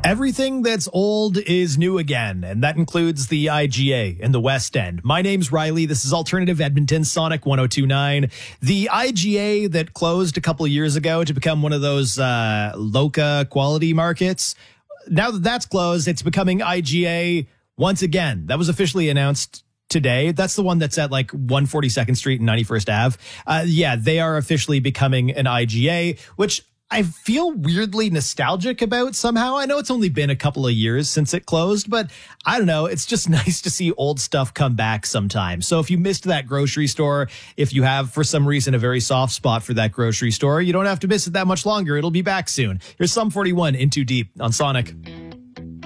Everything that's old is new again, and that includes the IGA in the West End. My name's Riley. This is Alternative Edmonton, Sonic 102.9. The IGA that closed a couple of years ago to become one of those Loca quality markets, now that that's closed, it's becoming IGA once again. That was officially announced today. That's the one that's at like 142nd Street and 91st Ave. They are officially becoming an IGA, which I feel weirdly nostalgic about somehow. I know it's only been a couple of years since it closed, but I don't know. It's just nice to see old stuff come back sometimes. So if you missed that grocery store, if you have for some reason a very soft spot for that grocery store, you don't have to miss it that much longer. It'll be back soon. Here's Sum 41 in Too Deep on Sonic.